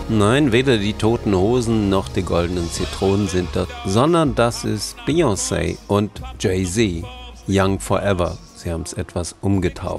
Nein, weder die Toten Hosen noch die Goldenen Zitronen sind das, sondern das ist Beyoncé und Jay-Z, Young Forever. Sie haben es etwas umgetauft.